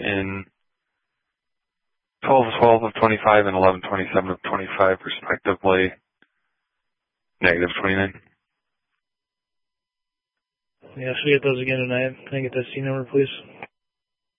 in 12 of 25 and 11-27 of 25 respectively, -29. Yeah, should we get those again tonight? Can I get that C number, please?